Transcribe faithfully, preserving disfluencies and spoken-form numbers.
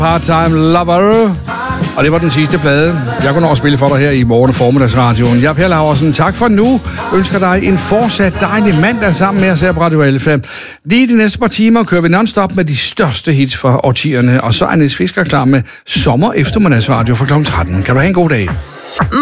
Part-Time Lover. Og det var den sidste plade. Jeg kunne nå at spille for dig her i morgen og formiddagsradioen. Jeg er Per Laursen. Tak for nu. Ønsker dig en fortsat dejlig mandag sammen med os her på Radio Alfa. Lige de næste par timer kører vi non-stop med de største hits fra årtierne. Og så er Niels Fisker klar med sommer eftermiddagsradio fra klokken tretten. Kan du have en god dag?